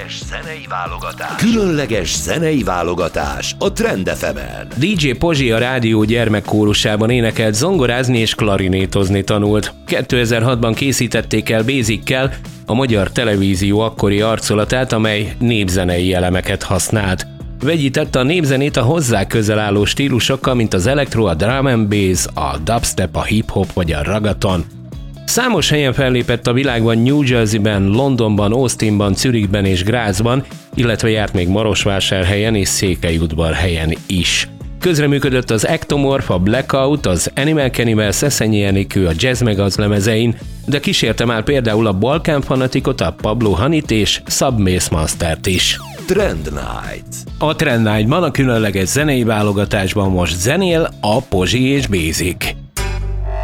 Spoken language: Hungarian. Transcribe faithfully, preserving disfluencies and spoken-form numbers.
Különleges zenei válogatás. Különleges zenei válogatás a Trend ef emen. dé dzsé Pozsi a rádió gyermekkórusában énekelt, zongorázni és klarinétozni tanult. kétezer-hatban készítették el Basickel a magyar televízió akkori arculatát, amely népzenei elemeket használt. Vegyítette a népzenét a hozzá közel álló stílusokkal, mint az elektro, a drum and bass, a dubstep, a hip-hop vagy a ragaton. Számos helyen fellépett a világban, New Jerseyben, Londonban, Austinban, Zürichben és Grazban, illetve járt még Marosvásárhelyen és Székelyudvarhelyen is. Közreműködött az Ectomorph, a Blackout, az Animal Cannibal, Szeszenyi Enikő, a Jazz Megaz lemezein, de kísérte már például a Balkán Fanatikot, a Pablo Honeyt és Submace Mastert is. Trend Night. A Trend Night-ban a különleges zenei válogatásban most zenél a Pozsi és Basic.